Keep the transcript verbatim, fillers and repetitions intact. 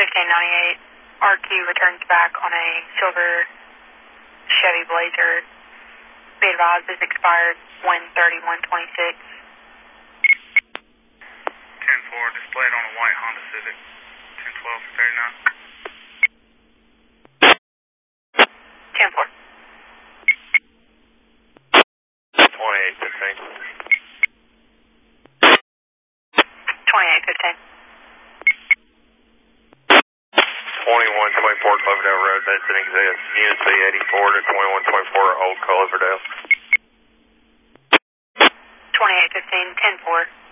fifteen ninety-eight, R Q returns back on a silver Chevy Blazer. Be advised is expired one thirty-one twenty-six. ten four, displayed on a white Honda Civic. ten twelve thirty-nine. ten four. twenty-eight fifteen. twenty-eight fifteen. twenty-one twenty-four Cloverdale Road, that's an exist. Unit C eighty-four to twenty-one twenty-four Old Cloverdale. twenty-eight fifteen, ten four.